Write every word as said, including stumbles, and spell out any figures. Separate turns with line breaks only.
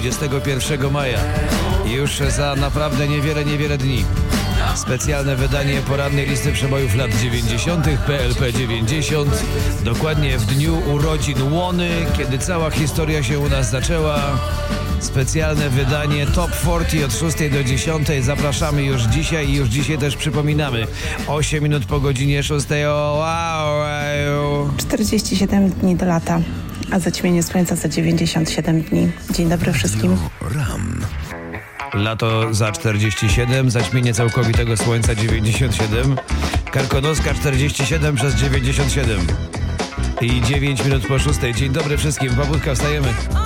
dwudziestego pierwszego maja. Już za naprawdę niewiele, niewiele dni. Specjalne wydanie porannej listy przebojów lat dziewięćdziesiątych, P L P dziewięćdziesiąt. Dokładnie w dniu urodzin Łony, kiedy cała historia się u nas zaczęła. Specjalne wydanie Top czterdzieści od szóstej do dziesiątej. Zapraszamy już dzisiaj i już dzisiaj też przypominamy. osiem minut po godzinie szóstej. O, wow,
czterdzieści siedem dni do lata, a zaćmienie słońca za dziewięćdziesiąt siedem dni. Dzień dobry wszystkim.
Ram.
Lato za czterdzieści siedem, zaćmienie całkowitego słońca dziewięćdziesiąt siedem, Karkonoska czterdzieści siedem przez dziewięćdziesiąt siedem i dziewięć minut po szóstej. Dzień dobry wszystkim, Babudka, wstajemy.